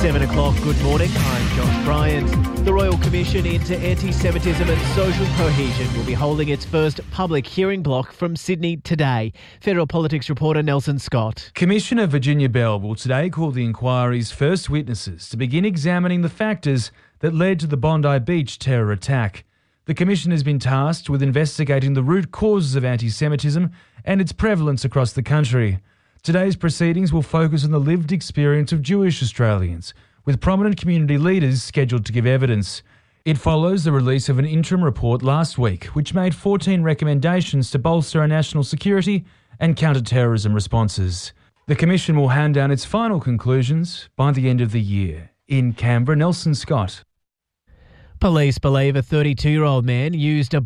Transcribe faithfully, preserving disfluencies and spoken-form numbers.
Seven o'clock, good morning. I'm Josh Bryant. The Royal Commission into Anti-Semitism and Social Cohesion will be holding its first public hearing block from Sydney today. Federal Politics reporter Nelson Scott. Commissioner Virginia Bell will today call the inquiry's first witnesses to begin examining the factors that led to the Bondi Beach terror attack. The Commission has been tasked with investigating the root causes of anti-Semitism and its prevalence across the country. Today's proceedings will focus on the lived experience of Jewish Australians, with prominent community leaders scheduled to give evidence. It follows the release of an interim report last week, which made fourteen recommendations to bolster our national security and counter-terrorism responses. The Commission will hand down its final conclusions by the end of the year. In Canberra, Nelson Scott. Police believe a thirty-two-year-old man used a